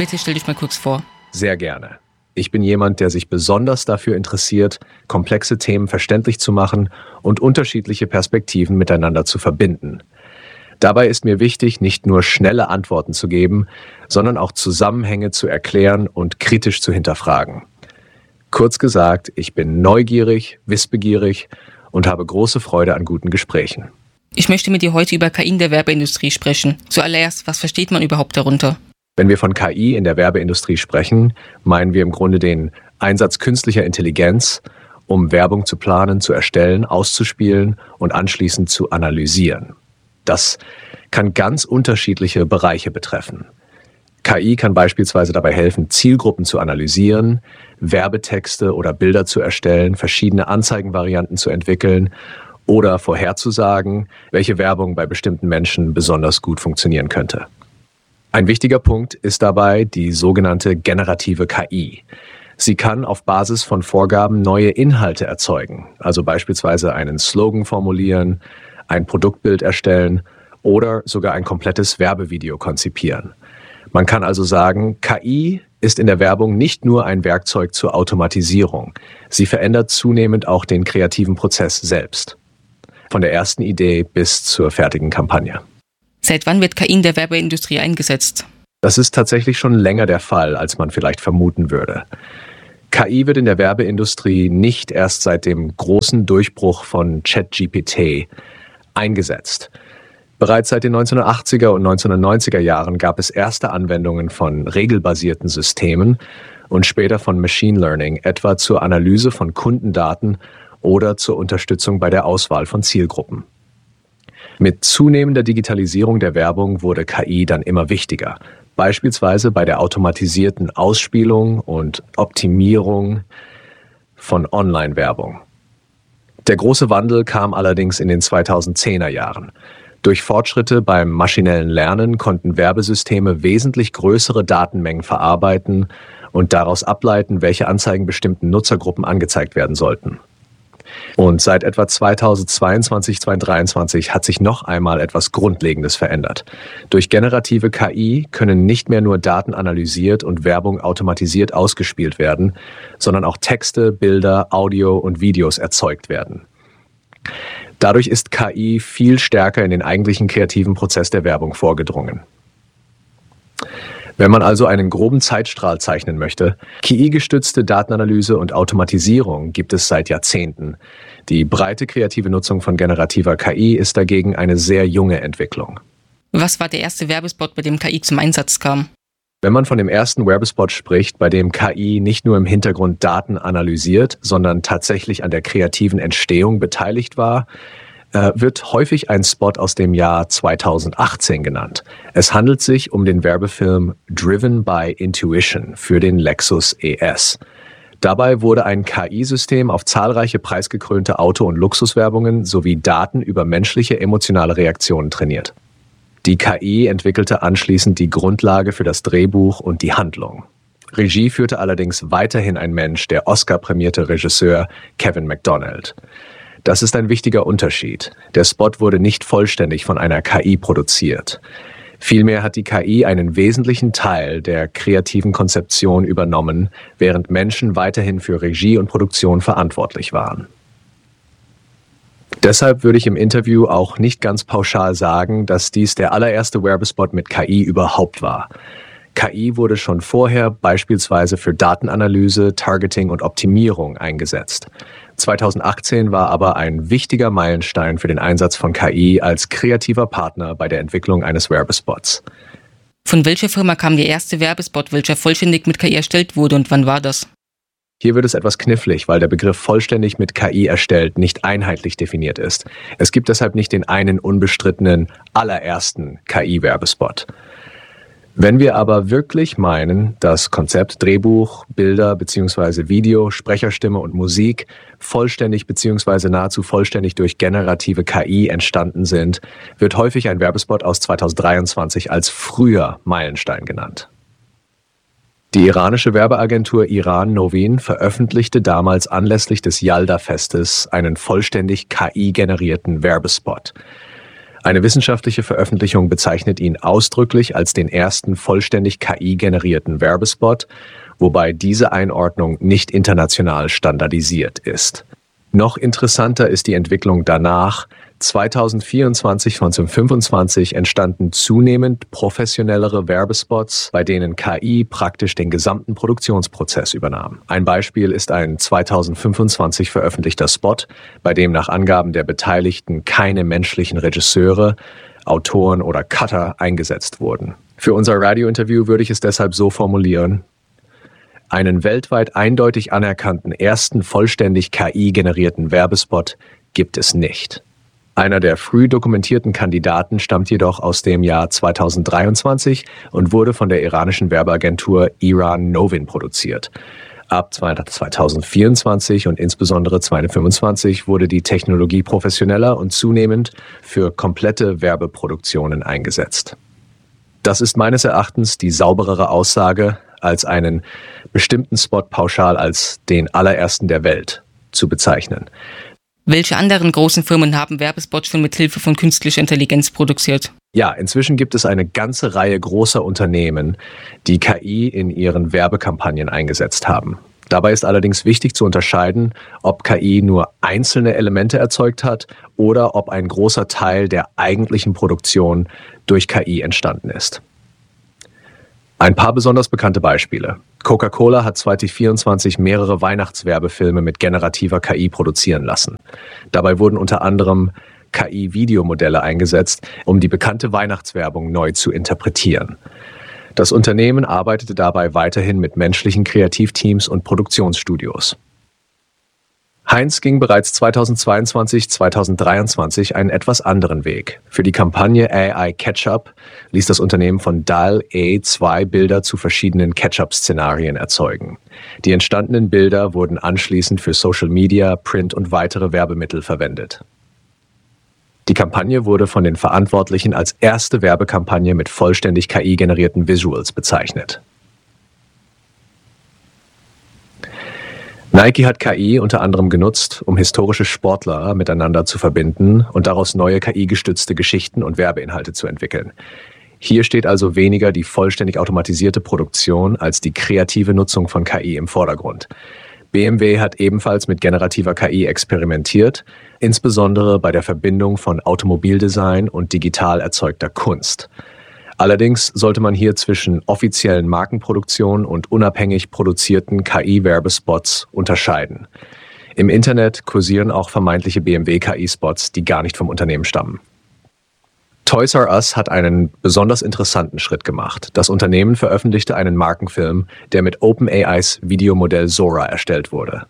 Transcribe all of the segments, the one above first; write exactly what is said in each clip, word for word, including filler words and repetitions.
Bitte stell dich mal kurz vor. Sehr gerne. Ich bin jemand, der sich besonders dafür interessiert, komplexe Themen verständlich zu machen und unterschiedliche Perspektiven miteinander zu verbinden. Dabei ist mir wichtig, nicht nur schnelle Antworten zu geben, sondern auch Zusammenhänge zu erklären und kritisch zu hinterfragen. Kurz gesagt, ich bin neugierig, wissbegierig und habe große Freude an guten Gesprächen. Ich möchte mit dir heute über K I in der Werbeindustrie sprechen. Zuallererst, was versteht man überhaupt darunter? Wenn wir von K I in der Werbeindustrie sprechen, meinen wir im Grunde den Einsatz künstlicher Intelligenz, um Werbung zu planen, zu erstellen, auszuspielen und anschließend zu analysieren. Das kann ganz unterschiedliche Bereiche betreffen. K I kann beispielsweise dabei helfen, Zielgruppen zu analysieren, Werbetexte oder Bilder zu erstellen, verschiedene Anzeigenvarianten zu entwickeln oder vorherzusagen, welche Werbung bei bestimmten Menschen besonders gut funktionieren könnte. Ein wichtiger Punkt ist dabei die sogenannte generative K I. Sie kann auf Basis von Vorgaben neue Inhalte erzeugen, also beispielsweise einen Slogan formulieren, ein Produktbild erstellen oder sogar ein komplettes Werbevideo konzipieren. Man kann also sagen, K I ist in der Werbung nicht nur ein Werkzeug zur Automatisierung. Sie verändert zunehmend auch den kreativen Prozess selbst. Von der ersten Idee bis zur fertigen Kampagne. Seit wann wird K I in der Werbeindustrie eingesetzt? Das ist tatsächlich schon länger der Fall, als man vielleicht vermuten würde. K I wird in der Werbeindustrie nicht erst seit dem großen Durchbruch von ChatGPT eingesetzt. Bereits seit den neunzehnhundertachtziger und neunzehnhundertneunziger Jahren gab es erste Anwendungen von regelbasierten Systemen und später von Machine Learning, etwa zur Analyse von Kundendaten oder zur Unterstützung bei der Auswahl von Zielgruppen. Mit zunehmender Digitalisierung der Werbung wurde K I dann immer wichtiger, beispielsweise bei der automatisierten Ausspielung und Optimierung von Online-Werbung. Der große Wandel kam allerdings in den zweitausendzehner Jahren. Durch Fortschritte beim maschinellen Lernen konnten Werbesysteme wesentlich größere Datenmengen verarbeiten und daraus ableiten, welche Anzeigen bestimmten Nutzergruppen angezeigt werden sollten. Und seit etwa zweitausendzweiundzwanzig, zweitausenddreiundzwanzig hat sich noch einmal etwas Grundlegendes verändert. Durch generative K I können nicht mehr nur Daten analysiert und Werbung automatisiert ausgespielt werden, sondern auch Texte, Bilder, Audio und Videos erzeugt werden. Dadurch ist K I viel stärker in den eigentlichen kreativen Prozess der Werbung vorgedrungen. Wenn man also einen groben Zeitstrahl zeichnen möchte, K I-gestützte Datenanalyse und Automatisierung gibt es seit Jahrzehnten. Die breite kreative Nutzung von generativer K I ist dagegen eine sehr junge Entwicklung. Was war der erste Werbespot, bei dem K I zum Einsatz kam? Wenn man von dem ersten Werbespot spricht, bei dem K I nicht nur im Hintergrund Daten analysiert, sondern tatsächlich an der kreativen Entstehung beteiligt war, wird häufig ein Spot aus dem Jahr zweitausendachtzehn genannt. Es handelt sich um den Werbefilm Driven by Intuition für den Lexus E S. Dabei wurde ein K I-System auf zahlreiche preisgekrönte Auto- und Luxuswerbungen sowie Daten über menschliche emotionale Reaktionen trainiert. Die K I entwickelte anschließend die Grundlage für das Drehbuch und die Handlung. Regie führte allerdings weiterhin ein Mensch, der Oscar-prämierte Regisseur Kevin MacDonald. Das ist ein wichtiger Unterschied. Der Spot wurde nicht vollständig von einer K I produziert. Vielmehr hat die K I einen wesentlichen Teil der kreativen Konzeption übernommen, während Menschen weiterhin für Regie und Produktion verantwortlich waren. Deshalb würde ich im Interview auch nicht ganz pauschal sagen, dass dies der allererste Werbespot mit K I überhaupt war. K I wurde schon vorher beispielsweise für Datenanalyse, Targeting und Optimierung eingesetzt. zweitausendachtzehn war aber ein wichtiger Meilenstein für den Einsatz von K I als kreativer Partner bei der Entwicklung eines Werbespots. Von welcher Firma kam der erste Werbespot, welcher vollständig mit K I erstellt wurde, und wann war das? Hier wird es etwas knifflig, weil der Begriff vollständig mit K I erstellt nicht einheitlich definiert ist. Es gibt deshalb nicht den einen unbestrittenen allerersten K I-Werbespot. Wenn wir aber wirklich meinen, dass Konzept, Drehbuch, Bilder bzw. Video, Sprecherstimme und Musik vollständig bzw. nahezu vollständig durch generative K I entstanden sind, wird häufig ein Werbespot aus zweitausenddreiundzwanzig als früher Meilenstein genannt. Die iranische Werbeagentur Iran Novin veröffentlichte damals anlässlich des Yalda-Festes einen vollständig K I-generierten Werbespot. Eine wissenschaftliche Veröffentlichung bezeichnet ihn ausdrücklich als den ersten vollständig K I-generierten Werbespot, wobei diese Einordnung nicht international standardisiert ist. Noch interessanter ist die Entwicklung danach. zweitausendvierundzwanzig von fünfundzwanzig entstanden zunehmend professionellere Werbespots, bei denen K I praktisch den gesamten Produktionsprozess übernahm. Ein Beispiel ist ein zweitausendfünfundzwanzig veröffentlichter Spot, bei dem nach Angaben der Beteiligten keine menschlichen Regisseure, Autoren oder Cutter eingesetzt wurden. Für unser Radiointerview würde ich es deshalb so formulieren: Einen weltweit eindeutig anerkannten ersten vollständig K I-generierten Werbespot gibt es nicht. Einer der früh dokumentierten Kandidaten stammt jedoch aus dem Jahr zweitausenddreiundzwanzig und wurde von der iranischen Werbeagentur Iran Novin produziert. Ab zweitausendvierundzwanzig und insbesondere zweitausendfünfundzwanzig wurde die Technologie professioneller und zunehmend für komplette Werbeproduktionen eingesetzt. Das ist meines Erachtens die sauberere Aussage, als einen bestimmten Spot pauschal als den allerersten der Welt zu bezeichnen. Welche anderen großen Firmen haben Werbespots schon mit Hilfe von künstlicher Intelligenz produziert? Ja, inzwischen gibt es eine ganze Reihe großer Unternehmen, die K I in ihren Werbekampagnen eingesetzt haben. Dabei ist allerdings wichtig zu unterscheiden, ob K I nur einzelne Elemente erzeugt hat oder ob ein großer Teil der eigentlichen Produktion durch K I entstanden ist. Ein paar besonders bekannte Beispiele. Coca-Cola hat zweitausendvierundzwanzig mehrere Weihnachtswerbefilme mit generativer K I produzieren lassen. Dabei wurden unter anderem K I-Videomodelle eingesetzt, um die bekannte Weihnachtswerbung neu zu interpretieren. Das Unternehmen arbeitete dabei weiterhin mit menschlichen Kreativteams und Produktionsstudios. Heinz ging bereits zweitausendzweiundzwanzig, zweitausenddreiundzwanzig einen etwas anderen Weg. Für die Kampagne A I Ketchup ließ das Unternehmen von D A L E zwei Bilder zu verschiedenen Ketchup-Szenarien erzeugen. Die entstandenen Bilder wurden anschließend für Social Media, Print und weitere Werbemittel verwendet. Die Kampagne wurde von den Verantwortlichen als erste Werbekampagne mit vollständig K I-generierten Visuals bezeichnet. Nike hat K I unter anderem genutzt, um historische Sportler miteinander zu verbinden und daraus neue K I-gestützte Geschichten und Werbeinhalte zu entwickeln. Hier steht also weniger die vollständig automatisierte Produktion als die kreative Nutzung von K I im Vordergrund. B M W hat ebenfalls mit generativer K I experimentiert, insbesondere bei der Verbindung von Automobildesign und digital erzeugter Kunst. Allerdings sollte man hier zwischen offiziellen Markenproduktionen und unabhängig produzierten K I-Werbespots unterscheiden. Im Internet kursieren auch vermeintliche B M W-K I-Spots, die gar nicht vom Unternehmen stammen. Toys R Us hat einen besonders interessanten Schritt gemacht. Das Unternehmen veröffentlichte einen Markenfilm, der mit OpenAIs Videomodell Sora erstellt wurde.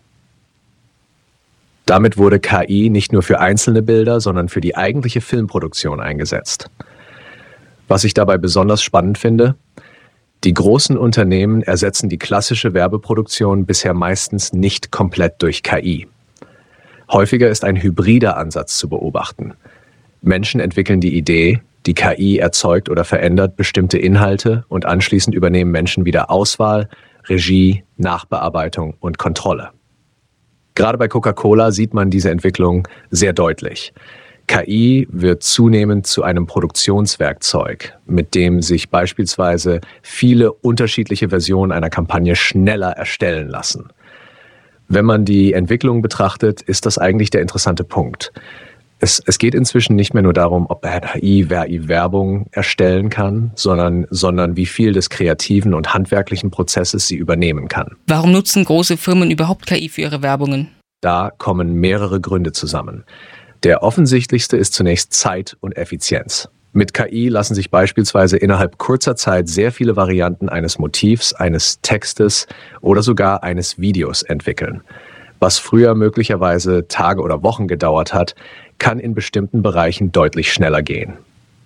Damit wurde K I nicht nur für einzelne Bilder, sondern für die eigentliche Filmproduktion eingesetzt. Was ich dabei besonders spannend finde: Die großen Unternehmen ersetzen die klassische Werbeproduktion bisher meistens nicht komplett durch K I. Häufiger ist ein hybrider Ansatz zu beobachten. Menschen entwickeln die Idee, die K I erzeugt oder verändert bestimmte Inhalte und anschließend übernehmen Menschen wieder Auswahl, Regie, Nachbearbeitung und Kontrolle. Gerade bei Coca-Cola sieht man diese Entwicklung sehr deutlich. K I wird zunehmend zu einem Produktionswerkzeug, mit dem sich beispielsweise viele unterschiedliche Versionen einer Kampagne schneller erstellen lassen. Wenn man die Entwicklung betrachtet, ist das eigentlich der interessante Punkt. Es, es geht inzwischen nicht mehr nur darum, ob K I Werbung erstellen kann, sondern, sondern wie viel des kreativen und handwerklichen Prozesses sie übernehmen kann. Warum nutzen große Firmen überhaupt K I für ihre Werbungen? Da kommen mehrere Gründe zusammen. Der offensichtlichste ist zunächst Zeit und Effizienz. Mit K I lassen sich beispielsweise innerhalb kurzer Zeit sehr viele Varianten eines Motivs, eines Textes oder sogar eines Videos entwickeln. Was früher möglicherweise Tage oder Wochen gedauert hat, kann in bestimmten Bereichen deutlich schneller gehen.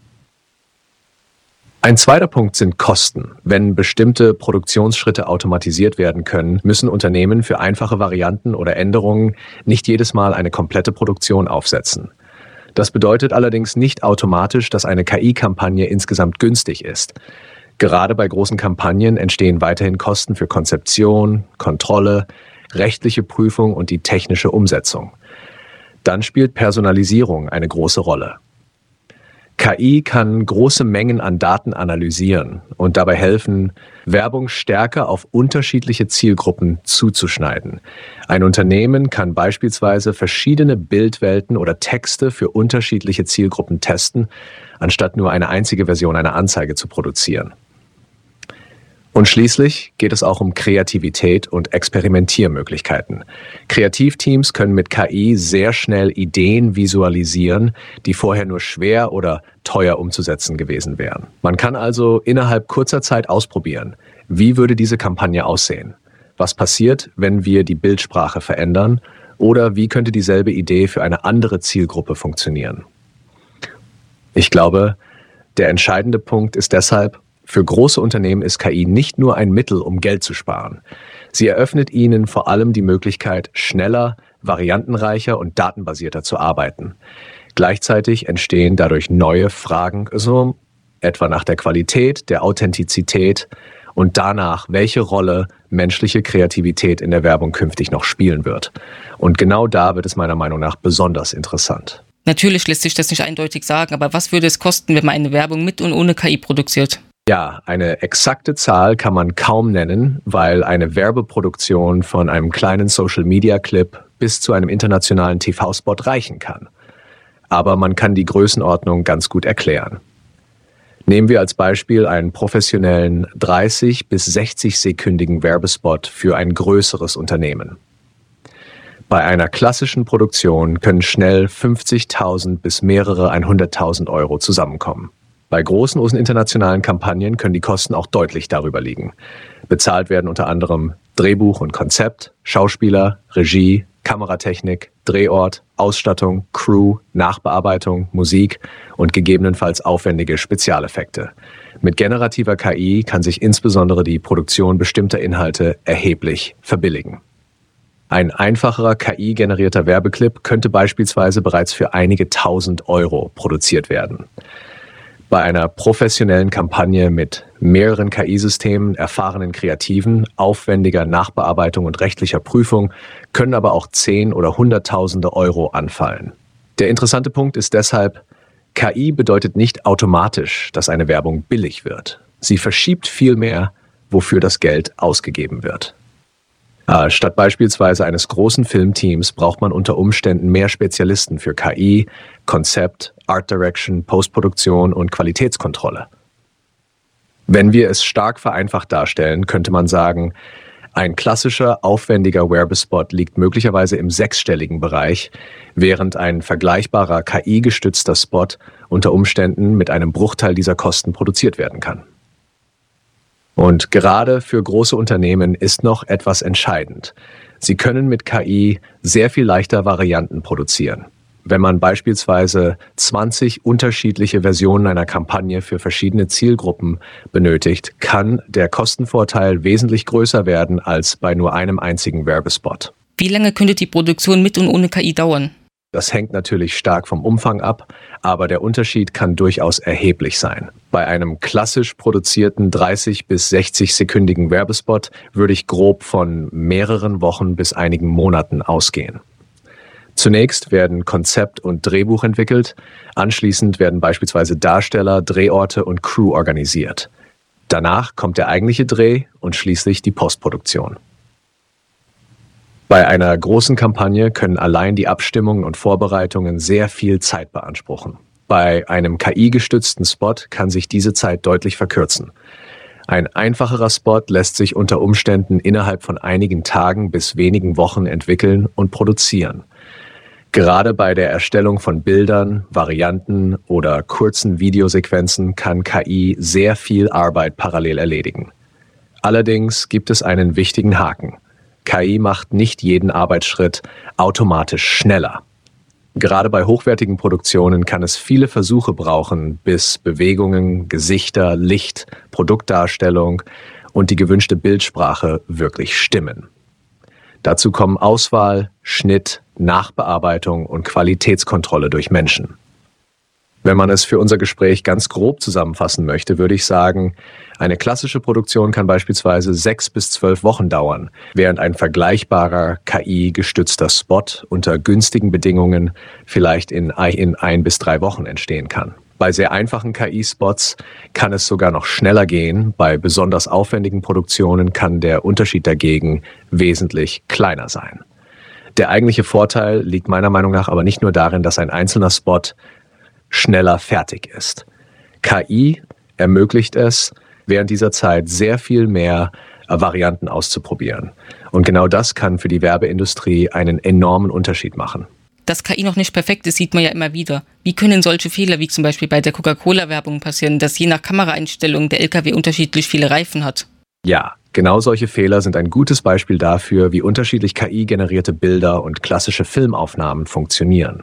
Ein zweiter Punkt sind Kosten. Wenn bestimmte Produktionsschritte automatisiert werden können, müssen Unternehmen für einfache Varianten oder Änderungen nicht jedes Mal eine komplette Produktion aufsetzen. Das bedeutet allerdings nicht automatisch, dass eine K I-Kampagne insgesamt günstig ist. Gerade bei großen Kampagnen entstehen weiterhin Kosten für Konzeption, Kontrolle, rechtliche Prüfung und die technische Umsetzung. Dann spielt Personalisierung eine große Rolle. K I kann große Mengen an Daten analysieren und dabei helfen, Werbung stärker auf unterschiedliche Zielgruppen zuzuschneiden. Ein Unternehmen kann beispielsweise verschiedene Bildwelten oder Texte für unterschiedliche Zielgruppen testen, anstatt nur eine einzige Version einer Anzeige zu produzieren. Und schließlich geht es auch um Kreativität und Experimentiermöglichkeiten. Kreativteams können mit K I sehr schnell Ideen visualisieren, die vorher nur schwer oder teuer umzusetzen gewesen wären. Man kann also innerhalb kurzer Zeit ausprobieren, wie würde diese Kampagne aussehen? Was passiert, wenn wir die Bildsprache verändern? Oder wie könnte dieselbe Idee für eine andere Zielgruppe funktionieren? Ich glaube, der entscheidende Punkt ist deshalb, für große Unternehmen ist K I nicht nur ein Mittel, um Geld zu sparen. Sie eröffnet ihnen vor allem die Möglichkeit, schneller, variantenreicher und datenbasierter zu arbeiten. Gleichzeitig entstehen dadurch neue Fragen, so etwa nach der Qualität, der Authentizität und danach, welche Rolle menschliche Kreativität in der Werbung künftig noch spielen wird. Und genau da wird es meiner Meinung nach besonders interessant. Natürlich lässt sich das nicht eindeutig sagen, aber was würde es kosten, wenn man eine Werbung mit und ohne K I produziert? Ja, eine exakte Zahl kann man kaum nennen, weil eine Werbeproduktion von einem kleinen Social-Media-Clip bis zu einem internationalen T V-Spot reichen kann. Aber man kann die Größenordnung ganz gut erklären. Nehmen wir als Beispiel einen professionellen dreißig bis sechzig sekündigen Werbespot für ein größeres Unternehmen. Bei einer klassischen Produktion können schnell fünfzigtausend bis mehrere hunderttausend Euro zusammenkommen. Bei großen internationalen Kampagnen können die Kosten auch deutlich darüber liegen. Bezahlt werden unter anderem Drehbuch und Konzept, Schauspieler, Regie, Kameratechnik, Drehort, Ausstattung, Crew, Nachbearbeitung, Musik und gegebenenfalls aufwendige Spezialeffekte. Mit generativer K I kann sich insbesondere die Produktion bestimmter Inhalte erheblich verbilligen. Ein einfacherer K I-generierter Werbeclip könnte beispielsweise bereits für einige tausend Euro produziert werden. Bei einer professionellen Kampagne mit mehreren K I-Systemen, erfahrenen Kreativen, aufwendiger Nachbearbeitung und rechtlicher Prüfung können aber auch Zehn- oder Hunderttausende Euro anfallen. Der interessante Punkt ist deshalb, K I bedeutet nicht automatisch, dass eine Werbung billig wird. Sie verschiebt vielmehr, wofür das Geld ausgegeben wird. Statt beispielsweise eines großen Filmteams braucht man unter Umständen mehr Spezialisten für K I, Konzept, Art Direction, Postproduktion und Qualitätskontrolle. Wenn wir es stark vereinfacht darstellen, könnte man sagen, ein klassischer, aufwendiger Werbespot liegt möglicherweise im sechsstelligen Bereich, während ein vergleichbarer K I-gestützter Spot unter Umständen mit einem Bruchteil dieser Kosten produziert werden kann. Und gerade für große Unternehmen ist noch etwas entscheidend. Sie können mit K I sehr viel leichter Varianten produzieren. Wenn man beispielsweise zwanzig unterschiedliche Versionen einer Kampagne für verschiedene Zielgruppen benötigt, kann der Kostenvorteil wesentlich größer werden als bei nur einem einzigen Werbespot. Wie lange könnte die Produktion mit und ohne K I dauern? Das hängt natürlich stark vom Umfang ab, aber der Unterschied kann durchaus erheblich sein. Bei einem klassisch produzierten dreißig bis sechzig sekündigen Werbespot würde ich grob von mehreren Wochen bis einigen Monaten ausgehen. Zunächst werden Konzept und Drehbuch entwickelt, anschließend werden beispielsweise Darsteller, Drehorte und Crew organisiert. Danach kommt der eigentliche Dreh und schließlich die Postproduktion. Bei einer großen Kampagne können allein die Abstimmungen und Vorbereitungen sehr viel Zeit beanspruchen. Bei einem K I-gestützten Spot kann sich diese Zeit deutlich verkürzen. Ein einfacherer Spot lässt sich unter Umständen innerhalb von einigen Tagen bis wenigen Wochen entwickeln und produzieren. Gerade bei der Erstellung von Bildern, Varianten oder kurzen Videosequenzen kann K I sehr viel Arbeit parallel erledigen. Allerdings gibt es einen wichtigen Haken. K I macht nicht jeden Arbeitsschritt automatisch schneller. Gerade bei hochwertigen Produktionen kann es viele Versuche brauchen, bis Bewegungen, Gesichter, Licht, Produktdarstellung und die gewünschte Bildsprache wirklich stimmen. Dazu kommen Auswahl, Schnitt, Nachbearbeitung und Qualitätskontrolle durch Menschen. Wenn man es für unser Gespräch ganz grob zusammenfassen möchte, würde ich sagen, eine klassische Produktion kann beispielsweise sechs bis zwölf Wochen dauern, während ein vergleichbarer K I-gestützter Spot unter günstigen Bedingungen vielleicht in ein, in ein bis drei Wochen entstehen kann. Bei sehr einfachen K I-Spots kann es sogar noch schneller gehen. Bei besonders aufwendigen Produktionen kann der Unterschied dagegen wesentlich kleiner sein. Der eigentliche Vorteil liegt meiner Meinung nach aber nicht nur darin, dass ein einzelner Spot schneller fertig ist. K I ermöglicht es, während dieser Zeit sehr viel mehr Varianten auszuprobieren. Und genau das kann für die Werbeindustrie einen enormen Unterschied machen. Dass K I noch nicht perfekt ist, sieht man ja immer wieder. Wie können solche Fehler, wie zum Beispiel bei der Coca-Cola-Werbung passieren, dass je nach Kameraeinstellung der L K W unterschiedlich viele Reifen hat? Ja, genau solche Fehler sind ein gutes Beispiel dafür, wie unterschiedlich K I-generierte Bilder und klassische Filmaufnahmen funktionieren.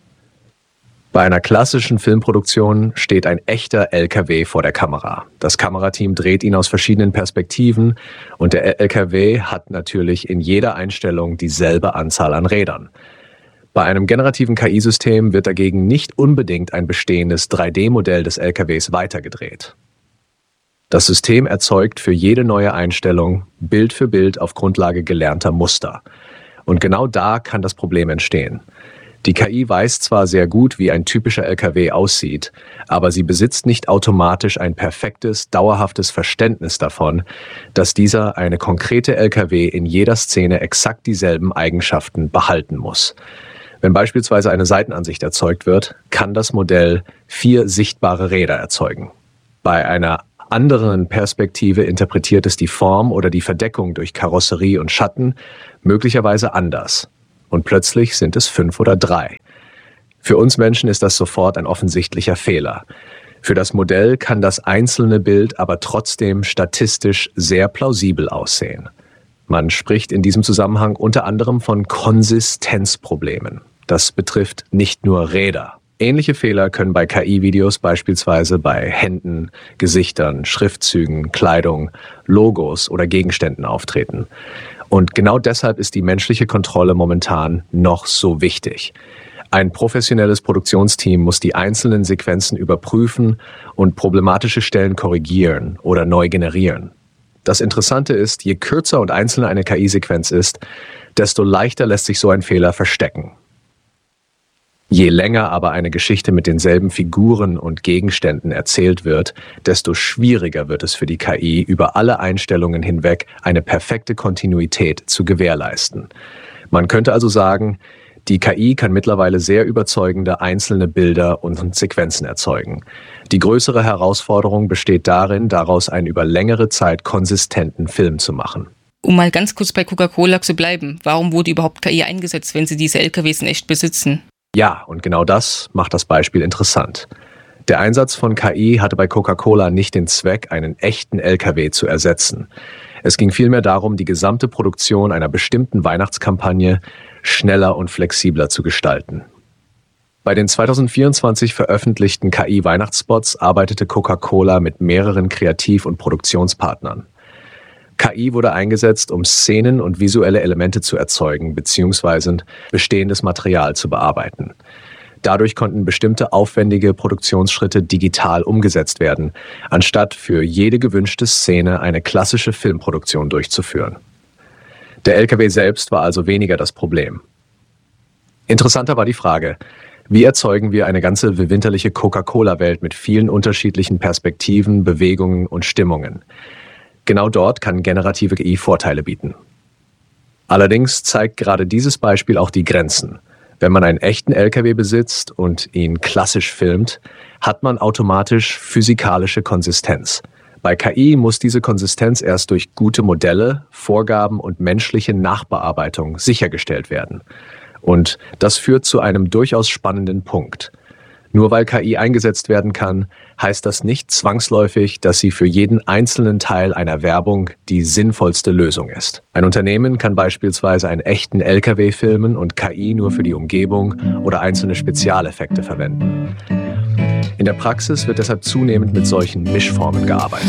Bei einer klassischen Filmproduktion steht ein echter L K W vor der Kamera. Das Kamerateam dreht ihn aus verschiedenen Perspektiven und der L K W hat natürlich in jeder Einstellung dieselbe Anzahl an Rädern. Bei einem generativen K I-System wird dagegen nicht unbedingt ein bestehendes drei D Modell des L K Ws weitergedreht. Das System erzeugt für jede neue Einstellung Bild für Bild auf Grundlage gelernter Muster. Und genau da kann das Problem entstehen. Die K I weiß zwar sehr gut, wie ein typischer L K W aussieht, aber sie besitzt nicht automatisch ein perfektes, dauerhaftes Verständnis davon, dass dieser eine konkrete L K W in jeder Szene exakt dieselben Eigenschaften behalten muss. Wenn beispielsweise eine Seitenansicht erzeugt wird, kann das Modell vier sichtbare Räder erzeugen. Bei einer anderen Perspektive interpretiert es die Form oder die Verdeckung durch Karosserie und Schatten möglicherweise anders. Und plötzlich sind es fünf oder drei. Für uns Menschen ist das sofort ein offensichtlicher Fehler. Für das Modell kann das einzelne Bild aber trotzdem statistisch sehr plausibel aussehen. Man spricht in diesem Zusammenhang unter anderem von Konsistenzproblemen. Das betrifft nicht nur Räder. Ähnliche Fehler können bei K I-Videos beispielsweise bei Händen, Gesichtern, Schriftzügen, Kleidung, Logos oder Gegenständen auftreten. Und genau deshalb ist die menschliche Kontrolle momentan noch so wichtig. Ein professionelles Produktionsteam muss die einzelnen Sequenzen überprüfen und problematische Stellen korrigieren oder neu generieren. Das Interessante ist, je kürzer und einzelner eine K I-Sequenz ist, desto leichter lässt sich so ein Fehler verstecken. Je länger aber eine Geschichte mit denselben Figuren und Gegenständen erzählt wird, desto schwieriger wird es für die K I, über alle Einstellungen hinweg eine perfekte Kontinuität zu gewährleisten. Man könnte also sagen, die K I kann mittlerweile sehr überzeugende einzelne Bilder und Sequenzen erzeugen. Die größere Herausforderung besteht darin, daraus einen über längere Zeit konsistenten Film zu machen. Um mal ganz kurz bei Coca-Cola zu bleiben, warum wurde überhaupt K I eingesetzt, wenn sie diese L K Ws in echt besitzen? Ja, und genau das macht das Beispiel interessant. Der Einsatz von K I hatte bei Coca-Cola nicht den Zweck, einen echten L K W zu ersetzen. Es ging vielmehr darum, die gesamte Produktion einer bestimmten Weihnachtskampagne schneller und flexibler zu gestalten. Bei den zweitausendvierundzwanzig veröffentlichten K I-Weihnachtsspots arbeitete Coca-Cola mit mehreren Kreativ- und Produktionspartnern. K I wurde eingesetzt, um Szenen und visuelle Elemente zu erzeugen bzw. bestehendes Material zu bearbeiten. Dadurch konnten bestimmte aufwendige Produktionsschritte digital umgesetzt werden, anstatt für jede gewünschte Szene eine klassische Filmproduktion durchzuführen. Der L K W selbst war also weniger das Problem. Interessanter war die Frage, wie erzeugen wir eine ganze winterliche Coca-Cola-Welt mit vielen unterschiedlichen Perspektiven, Bewegungen und Stimmungen? Genau dort kann generative K I Vorteile bieten. Allerdings zeigt gerade dieses Beispiel auch die Grenzen. Wenn man einen echten L K W besitzt und ihn klassisch filmt, hat man automatisch physikalische Konsistenz. Bei K I muss diese Konsistenz erst durch gute Modelle, Vorgaben und menschliche Nachbearbeitung sichergestellt werden. Und das führt zu einem durchaus spannenden Punkt. Nur weil K I eingesetzt werden kann, heißt das nicht zwangsläufig, dass sie für jeden einzelnen Teil einer Werbung die sinnvollste Lösung ist. Ein Unternehmen kann beispielsweise einen echten L K W filmen und K I nur für die Umgebung oder einzelne Spezialeffekte verwenden. In der Praxis wird deshalb zunehmend mit solchen Mischformen gearbeitet.